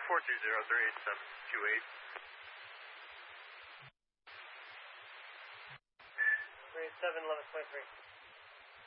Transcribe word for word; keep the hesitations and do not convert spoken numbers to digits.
four two zero three eight seven two eight. three eight seven, eleven twenty-three.